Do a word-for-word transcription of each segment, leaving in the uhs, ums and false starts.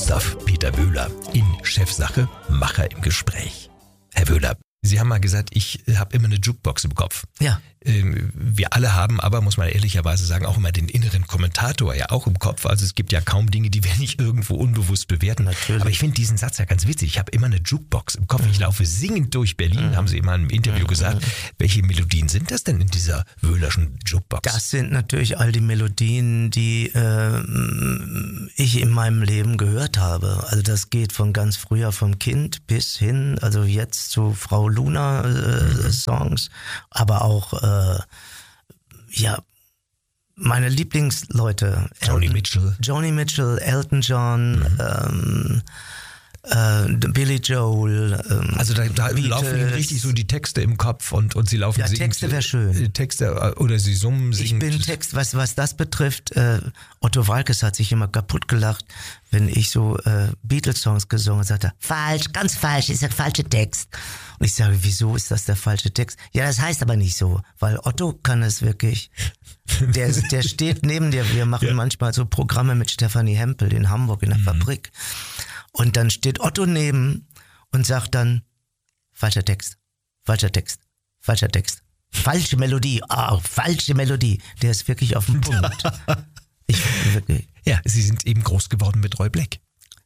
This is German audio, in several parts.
Gustav Peter Wöhler in Chefsache, Macher im Gespräch. Herr Wöhler, Sie haben mal gesagt, ich habe immer eine Jukebox im Kopf. Ja. Wir alle haben aber, muss man ehrlicherweise sagen, auch immer den inneren Kommentator ja auch im Kopf. Also es gibt ja kaum Dinge, die wir nicht irgendwo unbewusst bewerten. Natürlich. Aber ich finde diesen Satz ja ganz witzig. Ich habe immer eine Jukebox im Kopf. Ich laufe singend durch Berlin, mhm. haben Sie immer in einem Interview gesagt. Mhm. Welche Melodien sind das denn in dieser Wöhlerschen Jukebox? Das sind natürlich all die Melodien, die äh, ich in meinem Leben gehört habe. Also das geht von ganz früher, vom Kind bis hin, also jetzt zu Frau Luna äh, mhm. Songs, aber auch äh, ja, meine Lieblingsleute. Joni Elton, Mitchell. Joni Mitchell, Elton John, mhm. ähm, äh, Billy Joel. Ähm, also da, da laufen Ihnen richtig so die Texte im Kopf und, und Sie laufen ja, singend. Texte wäre schön. Texte oder Sie summen singend. Ich bin Text, was, was das betrifft, äh, Otto Waalkes hat sich immer kaputt gelacht, wenn ich so äh, Beatles-Songs gesungen habe, sagt er, falsch, ganz falsch, ist der falsche Text. Und ich sage, wieso ist das der falsche Text? Ja, das heißt aber nicht so, weil Otto kann es wirklich. Der, der steht neben dir, wir machen ja. manchmal so Programme mit Stefanie Hempel in Hamburg in der mhm. Fabrik. Und dann steht Otto neben und sagt dann, falscher Text, falscher Text, falscher Text, falsche Melodie, oh, falsche Melodie. Der ist wirklich auf dem Punkt. Ich wirklich. Ja, Sie sind eben groß geworden mit Roy Black.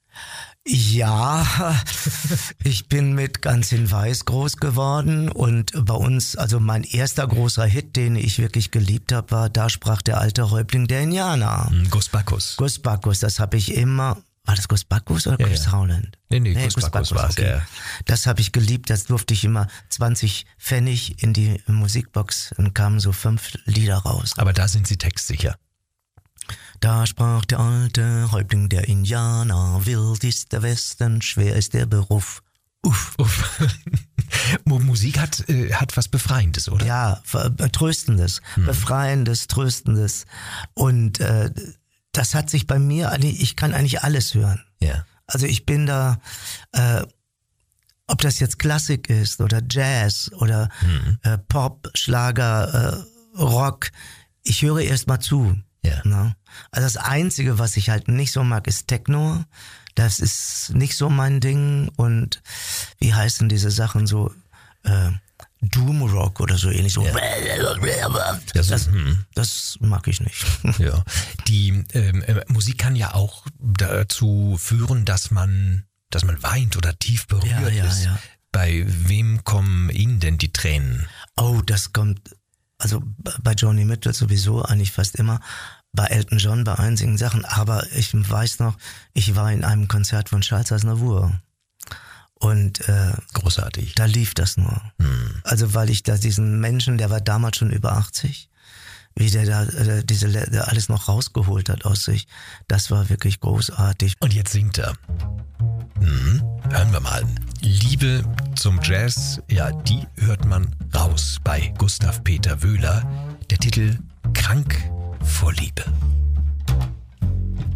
Ja, ich bin mit Ganz in Weiß groß geworden und bei uns, also mein erster großer Hit, den ich wirklich geliebt habe, war Da sprach der alte Häuptling der Indianer. Gus Bacchus. Gus Bacchus, das habe ich immer, war das Gus Bacchus oder ja, Chris ja. Howland? Nee, nee, nee Gus, Gus Bacchus war es, okay. ja. Das habe ich geliebt, das durfte ich immer zwanzig Pfennig in die Musikbox, dann kamen so fünf Lieder raus. Aber da sind Sie textsicher. Da sprach der alte Häuptling der Indianer, wild ist der Westen, schwer ist der Beruf. Uff. Uff. Musik hat, äh, hat was Befreiendes, oder? Ja, Tröstendes, hm. Befreiendes, Tröstendes. Und äh, das hat sich bei mir, ich kann eigentlich alles hören. Ja. Also ich bin da, äh, ob das jetzt Klassik ist oder Jazz oder hm. äh, Pop, Schlager, äh, Rock, ich höre erst mal zu. Ja. Ne? Also das Einzige, was ich halt nicht so mag, ist Techno. Das ist nicht so mein Ding. Und wie heißen diese Sachen so? Äh, Doom Rock oder so ähnlich. So. Ja. Das, das, das mag ich nicht. Ja. Die ähm, äh, Musik kann ja auch dazu führen, dass man, dass man weint oder tief berührt ja, ja, ist. Ja. Bei wem kommen Ihnen denn die Tränen? Oh, das kommt, also bei Joni Mitchell sowieso eigentlich fast immer. Bei Elton John bei einzigen Sachen, aber ich weiß noch, ich war in einem Konzert von Charles Aznavour und äh, großartig. Da lief das nur. Hm. Also weil ich da diesen Menschen, der war damals schon über achtzig, wie der da äh, diese der alles noch rausgeholt hat aus sich, das war wirklich großartig. Und jetzt singt er. Hm. Hören wir mal. Liebe zum Jazz, ja, die hört man raus bei Gustav Peter Wöhler. Der Titel Krank vor Liebe.